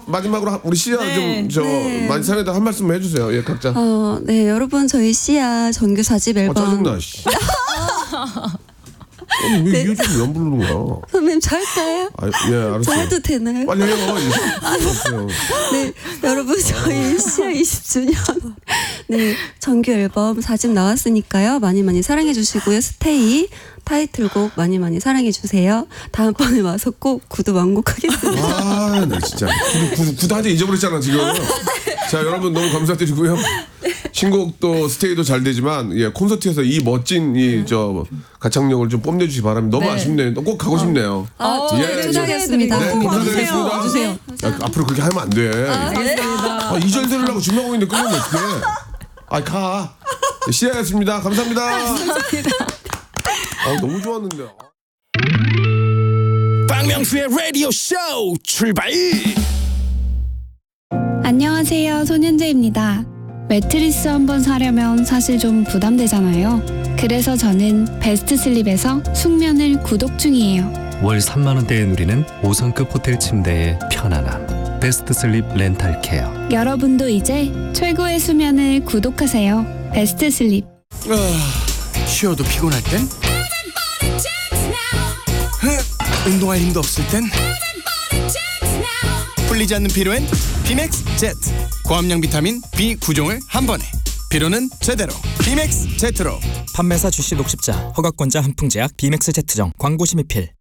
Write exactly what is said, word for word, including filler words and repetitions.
마지막으로 우리 씨야 네. 좀저 네. 많이 사연에다 한 말씀 해주세요. 예, 각자. 어, 네, 여러분 저희 씨야 정규 사 집 아, 앨범. 짜증나. 씨. 아니 왜 이게 좀 연 부르는 거야? 선배님 잘까요? 아, 예, 알았어요. 저 해도 되나요? 빨리 해요. 없어요. 네, 여러분 저희 씨야 이십 주년 네 정규 앨범 사 집 나왔으니까요. 많이 많이 사랑해 주시고요. 스테이 타이틀곡 많이 많이 사랑해 주세요. 다음번에 와서 꼭 구두 완곡하겠습니다. 아, 나 진짜 구두 구두 구두 한지 잊어버렸잖아 지금. 자, 여러분 너무 감사드리고요. 신곡도 스테이도 잘 되지만 예 콘서트에서 이 멋진 이 저 가창력을 좀 뽐내주시기 바랍니다. 너무 네. 아쉽네요. 꼭 가고 싶네요. 아, 예, 네, 예. 투자하겠습니다. 네, 감사드리겠습니다. 와주세요. 야, 앞으로 그렇게 하면 안 돼. 아, 이 절 들으려고 준비하고 있는데 끊으면 어떡해. 아, 가. 씨야였습니다. 감사합니다. 아, 너무 좋았는데. 박명수의 라디오 쇼 출발. 안녕하세요. 손현재입니다. 매트리스 한번 사려면 사실 좀 부담되잖아요. 그래서 저는 베스트 슬립에서 숙면을 구독 중이에요. 월 삼만 원대에 누리는 오 성급 호텔 침대의 편안함. 베스트 슬립 렌탈 케어. 여러분도 이제 최고의 수면을 구독하세요. 베스트 슬립. 아, 쉬어도 피곤할 땐? 흐, 운동할 힘도 없을 땐? 풀리지 않는 피로엔 비맥스 제트. 고함량 비타민 비 구 종을 한 번에. 피로는 제대로 비맥스 제트로. 판매사 주시 녹십자 허가권자 한풍제약 비맥스 제트정 광고 심의필.